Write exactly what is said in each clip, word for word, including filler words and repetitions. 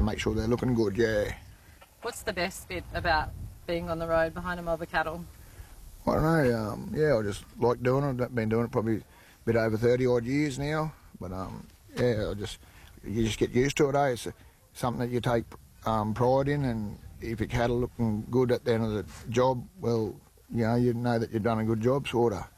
make sure they're looking good, yeah. What's the best bit about being on the road behind a mob of cattle? I don't know, um, yeah, I just like doing it. I've been doing it probably a bit over thirty odd years now, but um, yeah, I just, you just get used to it, eh? It's something that you take um, pride in, and if your cattle looking good at the end of the job, well, you know, you know that you've done a good job, sort of.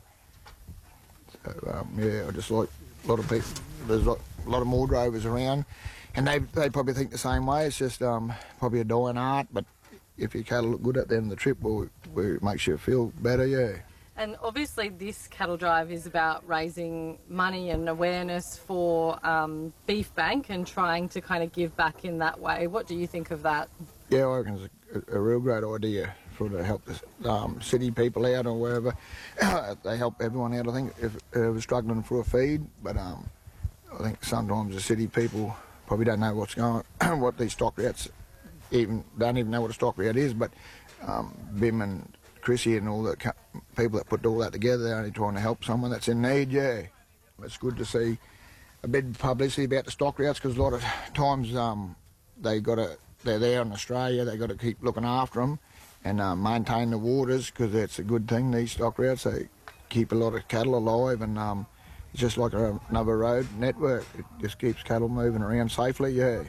So, um, yeah, I just like a lot of people, there's a lot, a lot of more drovers around, and they they probably think the same way. It's just um, probably a dying art, but if your cattle look good at the end of the trip, well, it makes you feel better, yeah. And obviously this cattle drive is about raising money and awareness for um, Beef Bank and trying to kind of give back in that way. What do you think of that? Yeah, I reckon it's a, a real great idea for to help the um, city people out or wherever. They help everyone out, I think, if they're struggling for a feed. But um, I think sometimes the city people probably don't know what's going on, what these stock routes even don't even know what a stock route is. But um, Bim and Chrissy and all the people that put all that together, they're only trying to help someone that's in need, yeah. It's good to see a bit of publicity about the stock routes, because a lot of times um, they got to, they're there in Australia, they've got to keep looking after them and uh, maintain the waters, because that's a good thing, these stock routes. They keep a lot of cattle alive, and um, it's just like a, another road network. It just keeps cattle moving around safely, yeah.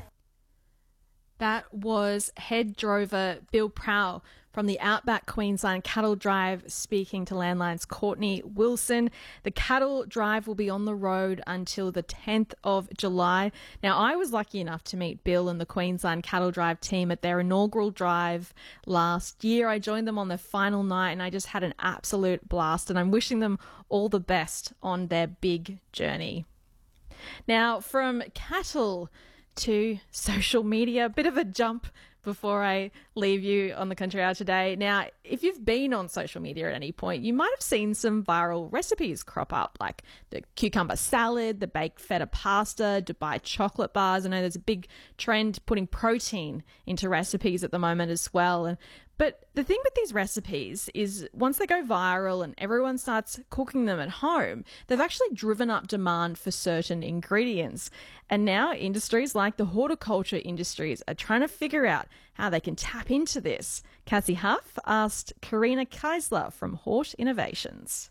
That was head drover Bill Prowl from the Outback Queensland Cattle Drive speaking to Landline's Courtney Wilson. The cattle drive will be on the road until the tenth of July. Now, I was lucky enough to meet Bill and the Queensland Cattle Drive team at their inaugural drive last year. I joined them on the final night and I just had an absolute blast, and I'm wishing them all the best on their big journey. Now, from cattle to social media, a bit of a jump before I leave you on the country hour today. Now, if you've been on social media at any point, you might have seen some viral recipes crop up, like the cucumber salad, the baked feta pasta, Dubai chocolate bars. I know there's a big trend putting protein into recipes at the moment as well. And But the thing with these recipes is once they go viral and everyone starts cooking them at home, they've actually driven up demand for certain ingredients. And now industries like the horticulture industries are trying to figure out how they can tap into this. Cassie Huff asked Karina Keisler from Hort Innovations.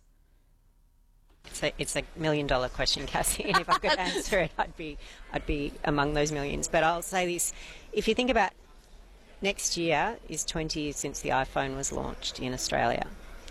It's a, it's a million dollar question, Cassie, and if I could answer it, I'd be, I'd be among those millions. But I'll say this, if you think about next year is twenty years since the iPhone was launched in Australia,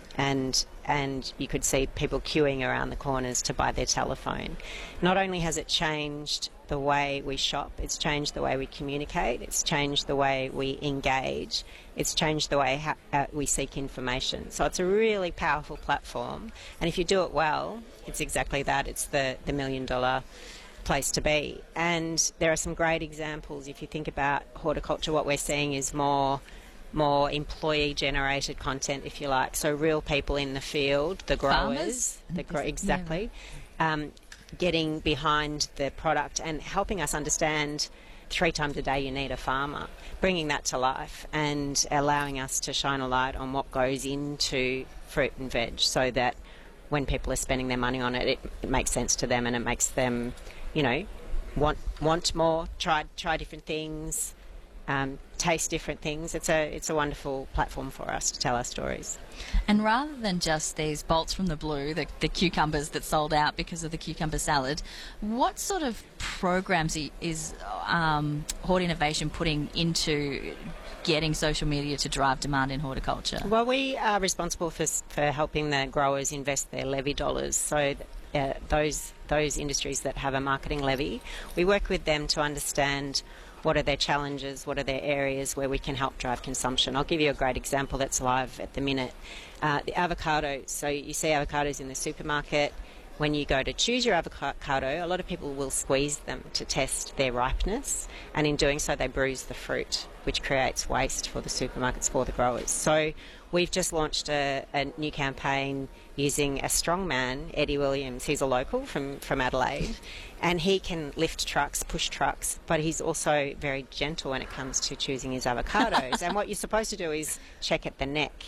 and and you could see people queuing around the corners to buy their telephone. Not only has it changed the way we shop, it's changed the way we communicate, it's changed the way we engage, it's changed the way ha- uh, we seek information. So it's a really powerful platform, and if you do it well, it's exactly that. It's the, the million dollar place to be. And there are some great examples. If you think about horticulture, what we're seeing is more more employee generated content, if you like, so real people in the field, the growers, the gro- exactly yeah. um, getting behind the product and helping us understand three times a day you need a farmer, bringing that to life and allowing us to shine a light on what goes into fruit and veg, so that when people are spending their money on it, it, it makes sense to them, and it makes them, you know, want want more, try try different things, um, taste different things. It's a it's a wonderful platform for us to tell our stories. And rather than just these bolts from the blue, the, the cucumbers that sold out because of the cucumber salad, what sort of programs is um, Hort Innovation putting into getting social media to drive demand in horticulture? Well, we are responsible for for helping the growers invest their levy dollars. So uh, those those industries that have a marketing levy, we work with them to understand what are their challenges, what are their areas where we can help drive consumption. I'll give you a great example that's live at the minute. Uh, the avocado. So you see avocados in the supermarket. When you go to choose your avocado, a lot of people will squeeze them to test their ripeness, and in doing so they bruise the fruit, which creates waste for the supermarkets, for the growers. So we've just launched a, a new campaign using a strongman, Eddie Williams. He's a local from, from Adelaide, and he can lift trucks, push trucks, but he's also very gentle when it comes to choosing his avocados. And what you're supposed to do is check at the neck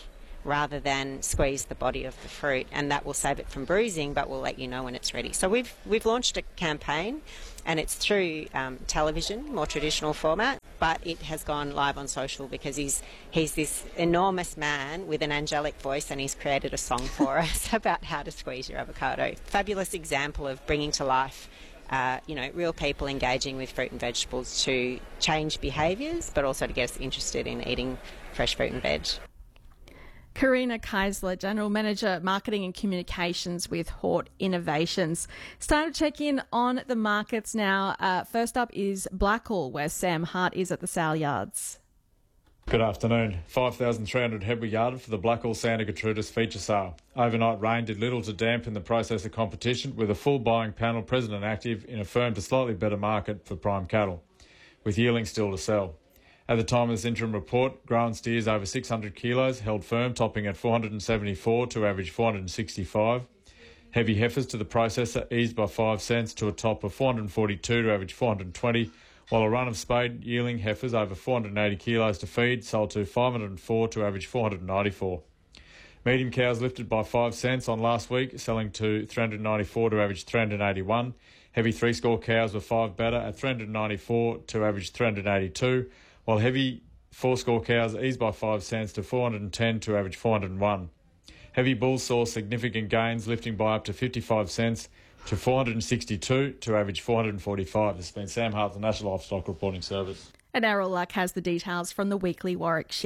rather than squeeze the body of the fruit, and that will save it from bruising, but will let you know when it's ready. So we've we've launched a campaign, and it's through um, television, more traditional format, but it has gone live on social because he's he's this enormous man with an angelic voice, and he's created a song for us about how to squeeze your avocado. Fabulous example of bringing to life Uh, you know, real people engaging with fruit and vegetables to change behaviours, but also to get us interested in eating fresh fruit and veg. Karina Keisler, General Manager, Marketing and Communications with Hort Innovations. It's time to check in on the markets now. Uh, first up is Blackall, where Sam Hart is at the sale yards. Good afternoon. five thousand three hundred head were yarded for the Blackall Santa Gertrudis feature sale. Overnight rain did little to dampen the process of competition, with a full buying panel present and active in a firm to slightly better market for prime cattle, with yearling still to sell. At the time of this interim report, grown steers over six hundred kilos held firm, topping at four hundred seventy-four to average four hundred sixty-five. Heavy heifers to the processor eased by five cents to a top of four hundred forty-two to average four hundred twenty, while a run of spade yearling heifers over four hundred eighty kilos to feed sold to five hundred four to average four hundred ninety-four. Medium cows lifted by five cents on last week, selling to three hundred ninety-four to average three hundred eighty-one. Heavy three-score cows were five better at three hundred ninety-four to average three hundred eighty-two, while heavy four-score cows eased by five cents to four hundred ten to average four hundred one. Heavy bulls saw significant gains, lifting by up to fifty-five cents to four hundred sixty-two to average four hundred forty-five. This has been Sam Hart, the National Livestock Reporting Service. And Errol Luck has the details from the weekly Warwick Sheep.